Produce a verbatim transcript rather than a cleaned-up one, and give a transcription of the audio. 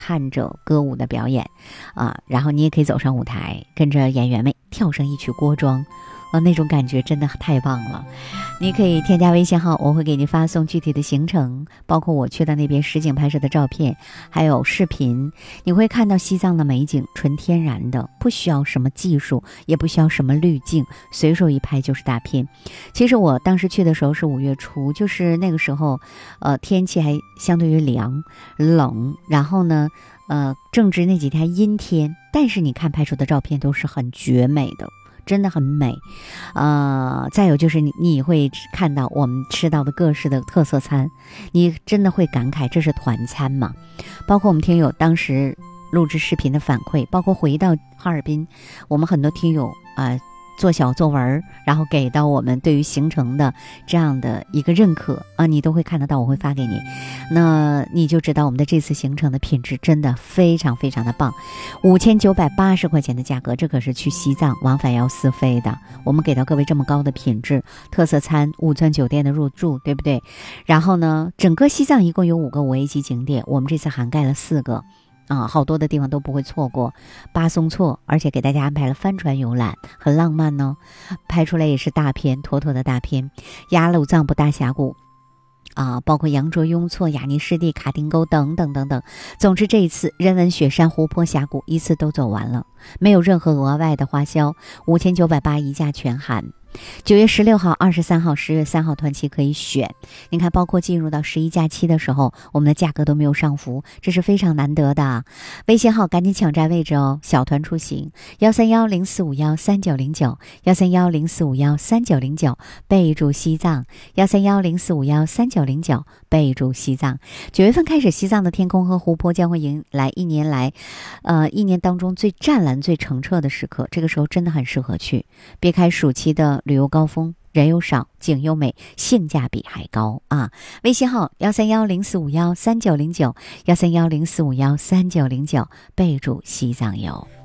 看着歌舞的表演啊，然后你也可以走上舞台，跟着演员们跳上一曲锅庄啊，那种感觉真的太棒了。你可以添加微信号，我会给你发送具体的行程，包括我去到那边实景拍摄的照片，还有视频。你会看到西藏的美景，纯天然的，不需要什么技术，也不需要什么滤镜，随手一拍就是大片。其实我当时去的时候是五月初，就是那个时候，呃，天气还相对于凉冷，然后呢，呃，正值那几天阴天，但是你看拍出的照片都是很绝美的。真的很美，呃，再有就是你你会看到我们吃到的各式的特色餐，你真的会感慨这是团餐嘛？包括我们听友当时录制视频的反馈，包括回到哈尔滨，我们很多听友啊、呃、做小作文，然后给到我们对于行程的这样的一个认可啊，你都会看得到，我会发给你，那你就知道我们的这次行程的品质真的非常非常的棒。五千九百八十块钱的价格，这可是去西藏往返要私飞的，我们给到各位这么高的品质，特色餐、五钻酒店的入住，对不对？然后呢，整个西藏一共有五个五 A 级景点，我们这次涵盖了四个啊，好多的地方都不会错过。巴松措，而且给大家安排了帆船游览，很浪漫呢、哦，拍出来也是大片，妥妥的大片。雅鲁藏布大峡谷啊，包括羊卓雍措、雅尼湿地、卡丁沟等等等等。总之，这一次人文雪山、湖泊、峡谷一次都走完了，没有任何额外的花销，五千九百八一价全含。九月十六号、二十三号、十月三号团期可以选。你看，包括进入到十一假期的时候，我们的价格都没有上浮，这是非常难得的。微信号赶紧抢占位置哦！小团出行幺三幺零四五幺三九零九幺三幺零四五幺三九零九，备注西藏幺三幺零四五幺三九零九，备注西藏。九月份开始，西藏的天空和湖泊将会迎来一年来，呃，一年当中最湛蓝、最澄澈的时刻。这个时候真的很适合去，别开暑期的旅游高峰，人又少，景又美，性价比还高啊！微信号幺三幺零四五幺三九零九幺三幺零四五幺三九零九，备注西藏游。